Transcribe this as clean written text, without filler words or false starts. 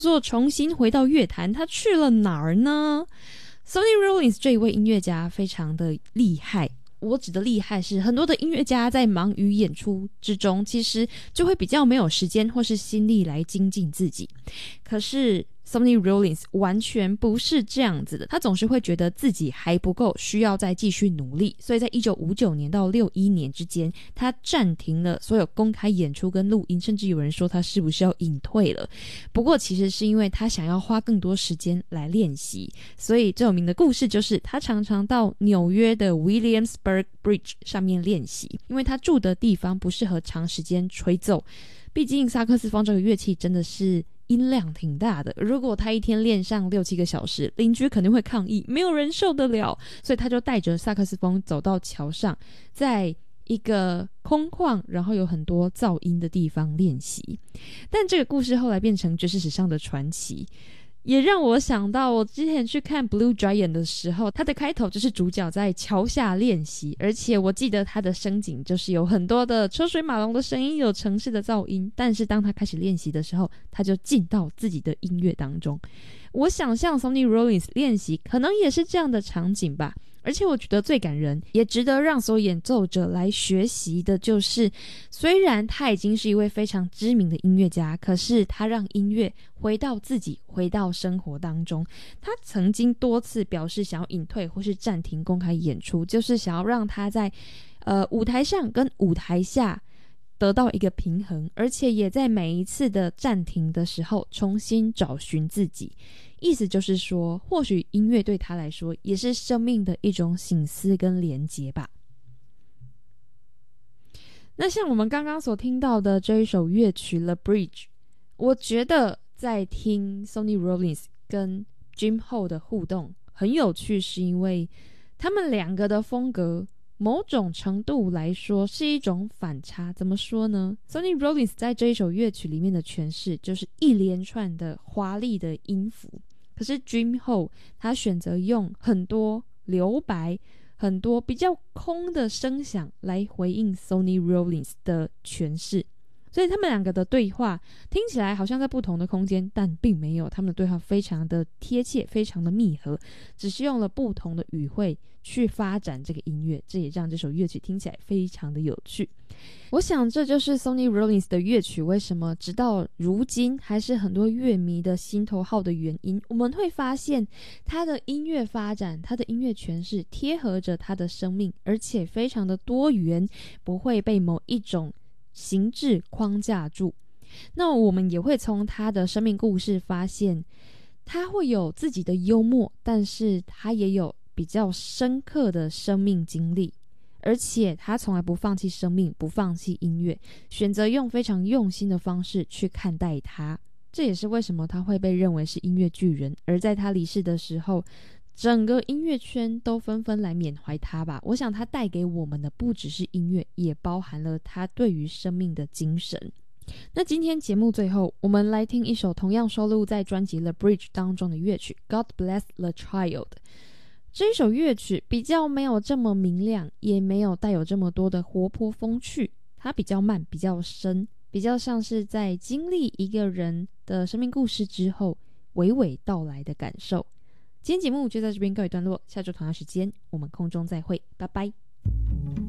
做重新回到乐坛，他去了哪儿呢？ Sonny Rollins 这一位音乐家非常的厉害，我指的厉害是很多的音乐家在忙于演出之中，其实就会比较没有时间或是心力来精进自己。可是 Sonny Rollins 完全不是这样子的，他总是会觉得自己还不够，需要再继续努力，所以在1959年到61年之间，他暂停了所有公开演出跟录音，甚至有人说他是不是要隐退了。不过其实是因为他想要花更多时间来练习，所以最有名的故事就是他常常到纽约的 Williamsburg Bridge 上面练习，因为他住的地方不适合长时间吹奏，毕竟萨克斯风这个乐器真的是音量挺大的，如果他一天练上6-7个小时，邻居肯定会抗议，没有人受得了，所以他就带着萨克斯风走到桥上，在一个空旷然后有很多噪音的地方练习。但这个故事后来变成爵士史上的传奇，也让我想到我之前去看 Blue Giant 的时候，他的开头就是主角在桥下练习，而且我记得他的声景就是有很多的车水马龙的声音，有城市的噪音，但是当他开始练习的时候，他就进到自己的音乐当中。我想象 Sonny Rollins 练习可能也是这样的场景吧。而且我觉得最感人也值得让所有演奏者来学习的就是，虽然他已经是一位非常知名的音乐家，可是他让音乐回到自己，回到生活当中。他曾经多次表示想要隐退或是暂停公开演出，就是想要让他在舞台上跟舞台下得到一个平衡，而且也在每一次的暂停的时候重新找寻自己。意思就是说，或许音乐对他来说也是生命的一种省思跟连结吧。那像我们刚刚所听到的这一首乐曲 The Bridge， 我觉得在听 Sonny Rollins 跟 Jim Hall 的互动很有趣，是因为他们两个的风格某种程度来说是一种反差。怎么说呢？ Sonny Rollins 在这一首乐曲里面的诠释就是一连串的华丽的音符，可是 Jim Hall 他选择用很多留白，很多比较空的声响来回应 Sonny Rollins 的诠释。所以他们两个的对话听起来好像在不同的空间，但并没有，他们的对话非常的贴切，非常的密合，只是用了不同的语汇去发展这个音乐，这也让这首乐曲听起来非常的有趣。我想这就是 Sonny Rollins 的乐曲为什么直到如今还是很多乐迷的心头好的原因。我们会发现他的音乐发展，他的音乐诠释贴合着他的生命，而且非常的多元，不会被某一种形制框架住。那我们也会从他的生命故事发现，他会有自己的幽默，但是他也有比较深刻的生命经历，而且他从来不放弃生命，不放弃音乐，选择用非常用心的方式去看待它。这也是为什么他会被认为是音乐巨人，而在他离世的时候，整个音乐圈都纷纷来缅怀他吧。我想他带给我们的不只是音乐，也包含了他对于生命的精神。那今天节目最后，我们来听一首同样收录在专辑 The Bridge 当中的乐曲 God Bless the Child。 这一首乐曲比较没有这么明亮，也没有带有这么多的活泼风趣，它比较慢，比较深，比较像是在经历一个人的生命故事之后娓娓道来的感受。今天节目就在这边告一段落，下周同样时间我们空中再会，拜拜。